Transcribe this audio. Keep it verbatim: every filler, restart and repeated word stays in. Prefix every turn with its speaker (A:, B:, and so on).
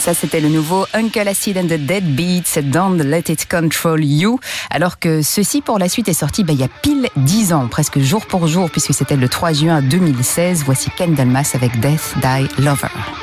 A: Ça, c'était le nouveau Uncle Acid and the Deadbeats, Don't Let It Control You. Alors que ceci, pour la suite, est sorti bah, il y a pile dix ans, presque jour pour jour, puisque c'était le trois juin deux mille seize. Voici Ken Dalmas avec Death Die Lover.